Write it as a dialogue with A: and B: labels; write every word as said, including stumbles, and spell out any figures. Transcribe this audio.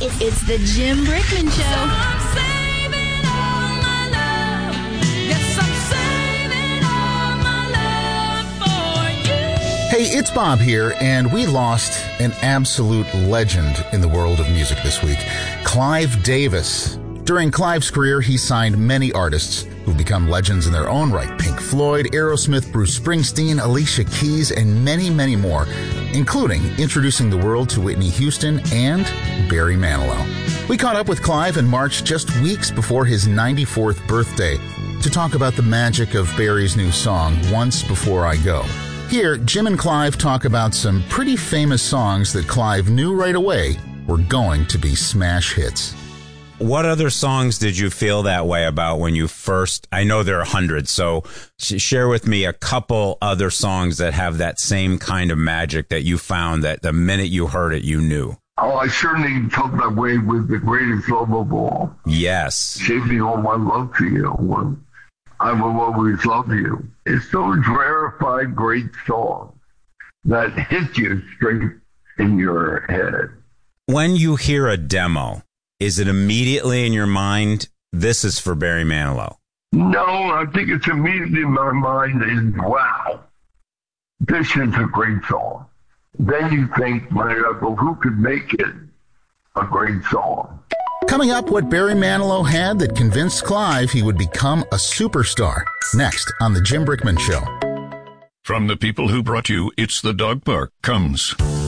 A: It's, it's the Jim Brickman Show.
B: So I'm saving all my love. Yes, I'm saving all my love for you.
C: Hey, it's Bob here, and we lost an absolute legend in the world of music this week, Clive Davis. During Clive's career, he signed many artists who've become legends in their own right. Pink Floyd, Aerosmith, Bruce Springsteen, Alicia Keys, and many, many more, including introducing the world to Whitney Houston and Barry Manilow. We caught up with Clive in March, just weeks before his ninety-fourth birthday, to talk about the magic of Barry's new song, Once Before I Go. Here, Jim and Clive talk about some pretty famous songs that Clive knew right away were going to be smash hits.
D: What other songs did you feel that way about when you first, I know there are hundreds, so share with me a couple other songs that have that same kind of magic that you found that the minute you heard it, you knew.
E: Oh, I certainly felt that way with The Greatest Love of All.
D: Yes.
E: Saving all my love to you. I will always love you. It's those rarefied great songs that hit you straight in your head.
D: When you hear a demo, is it immediately in your mind, this is for Barry Manilow?
E: No, I think it's immediately in my mind is, wow, this is a great song. Then you think, my God, well, who could make it a great song?
C: Coming up, what Barry Manilow had that convinced Clive he would become a superstar. Next on The Jim Brickman Show.
F: From the people who brought you It's the Dog Park comes